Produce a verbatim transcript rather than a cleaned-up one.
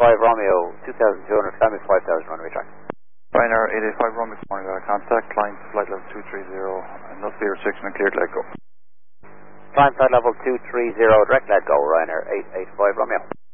five Romeo, two thousand two hundred, climb is five thousand, runway track. Ryanair eight eight five Romeo, good morning, uh, contact, climb flight level two three zero, no speed restriction and cleared, let go. Climb flight level two three zero, direct let go, Ryanair eight eight five Romeo.